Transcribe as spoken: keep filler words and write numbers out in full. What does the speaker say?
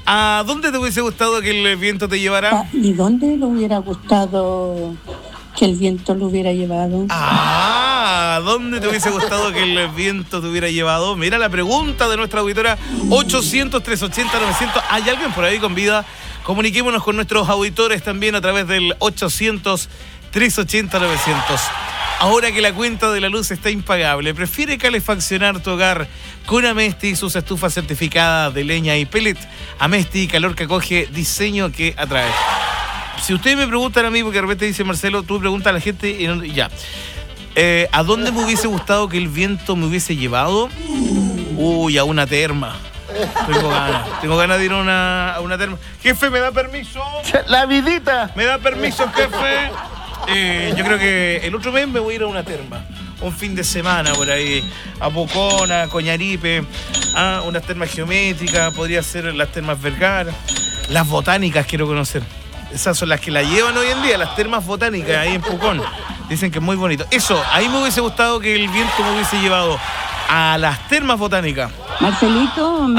¿A dónde te hubiese gustado que el viento te llevara? ¿Y dónde le hubiera gustado que el viento lo hubiera llevado? Ah, ¿a dónde te hubiese gustado que el viento te hubiera llevado? Mira la pregunta de nuestra auditora ochocientos, trescientos ochenta, novecientos. ¿Hay alguien por ahí con vida? Comuniquémonos con nuestros auditores también a través del ochocientos, trescientos ochenta, novecientos. Ahora que la cuenta de la luz está impagable, ¿prefiere calefaccionar tu hogar con Amesti y sus estufas certificadas de leña y pellet? Amesti, calor que acoge, diseño que atrae. Si ustedes me preguntan a mí, porque de repente dice Marcelo, tú preguntas a la gente y no, ya. Eh, ¿A dónde me hubiese gustado que el viento me hubiese llevado? Uy, a una terma. Tengo ganas, tengo ganas de ir a una, a una terma. Jefe, ¿me da permiso? La vidita. ¿Me da permiso, jefe? Eh, yo creo que el otro mes me voy a ir a una terma. Un fin de semana por ahí. A Pocona, a Coñaripe. A unas termas geométricas. Podría ser las termas Vergara. Las botánicas quiero conocer. Esas son las que la llevan hoy en día. Las termas botánicas ahí en Pucón. Dicen que es muy bonito. Eso, ahí me hubiese gustado que el viento me hubiese llevado a las termas botánicas. Marcelito,